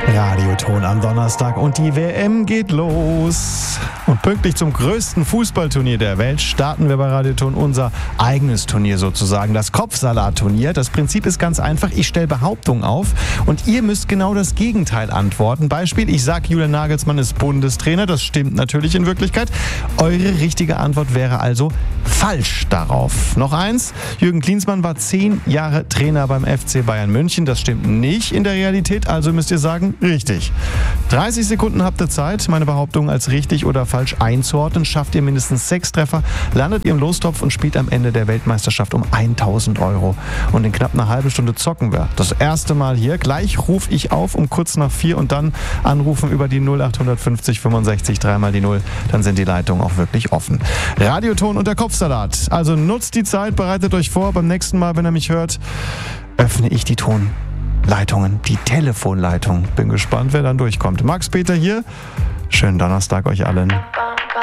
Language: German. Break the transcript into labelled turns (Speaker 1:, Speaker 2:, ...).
Speaker 1: Radioton am Donnerstag und die WM geht los. Und pünktlich zum größten Fußballturnier der Welt starten wir bei Radioton unser eigenes Turnier sozusagen, das Kopfsalat-Turnier. Das Prinzip ist ganz einfach, ich stelle Behauptungen auf und ihr müsst genau das Gegenteil antworten. Beispiel, ich sage, Julian Nagelsmann ist Bundestrainer, das stimmt natürlich in Wirklichkeit. Eure richtige Antwort wäre also falsch darauf. Noch eins, Jürgen Klinsmann war 10 Jahre Trainer beim FC Bayern München, das stimmt nicht in der Realität, also müsst ihr sagen, richtig. 30 Sekunden habt ihr Zeit, meine Behauptung als richtig oder falsch einzuordnen. Schafft ihr mindestens 6 Treffer, landet ihr im Lostopf und spielt am Ende der Weltmeisterschaft um 1.000 €. Und in knapp einer halben Stunde zocken wir. Das erste Mal hier. Gleich rufe ich auf um kurz nach 4 und dann anrufen über die 0850 65 3 die 0. Dann sind die Leitungen auch wirklich offen. Radioton und der Kopfsalat. Also nutzt die Zeit, bereitet euch vor. Beim nächsten Mal, wenn ihr mich hört, öffne ich die Tonleitungen, die Telefonleitung. Bin gespannt, wer dann durchkommt. Max Peter hier. Schönen Donnerstag euch allen.